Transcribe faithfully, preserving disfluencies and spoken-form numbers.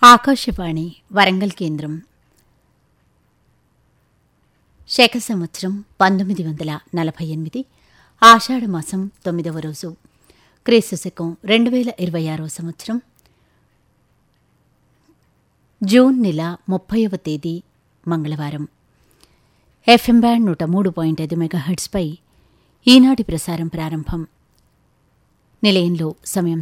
ఆకాశవాణి వరంగల్ కేంద్రం. శక సంవత్సరం పంతొమ్మిది వందల నలభై ఎనిమిది ఆషాఢమాసం తొమ్మిదవ రోజు, క్రీస్తు శకం రెండు వేల ఇరవై ఆరవ సంవత్సరం జూన్ నెల ముప్పైవ తేదీ మంగళవారం. ఎఫ్ఎం బ్యాండ్ నూట మూడు పాయింట్ ఐదు మెగాహెర్ట్స్పై ఈనాటి ప్రసారం ప్రారంభం. నిలయంలో సమయం